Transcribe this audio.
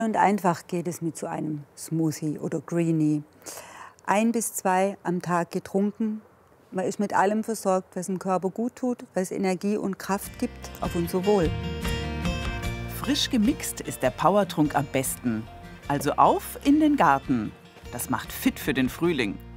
Und einfach geht es mit so einem Smoothie oder Greenie. 1 bis 2 am Tag getrunken. Man ist mit allem versorgt, was dem Körper gut tut, was Energie und Kraft gibt, auf unser Wohl. Frisch gemixt ist der Powertrunk am besten. Also auf in den Garten. Das macht fit für den Frühling.